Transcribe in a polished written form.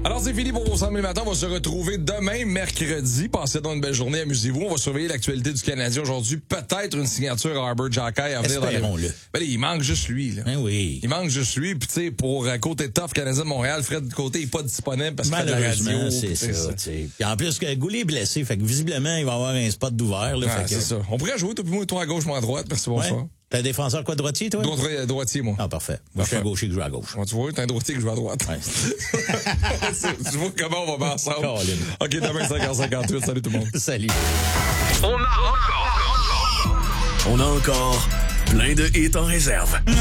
Alors, c'est fini pour vos 100 000 matins. On va se retrouver demain, mercredi. Passez donc une belle journée. Amusez-vous. On va surveiller l'actualité du Canadien aujourd'hui. Peut-être une signature à Arbor Xhekaj à venir dans les... Ben, il manque juste lui, là. Ben oui. Il manque juste lui. Puis, tu sais, pour côté tough, Canadien de Montréal, Fred Côté n'est pas disponible parce qu'il fait de la radio. C'est ça, tu sais. Puis en plus, Goulet est blessé. Fait que visiblement, il va avoir un spot d'ouvert, là. Ah, c'est ça. On pourrait jouer, toi à gauche, moi à droite. Merci, bonsoir. T'es un défenseur quoi, droitier, toi? Droitier, moi. Ah, parfait. Moi, je suis un gaucher qui joue à gauche. Tu vois, t'es un droitier qui joue à droite. Ouais. Tu vois comment on va faire ensemble? OK, demain, 5h58. Salut tout le monde. Salut. On a encore plein de hits en réserve.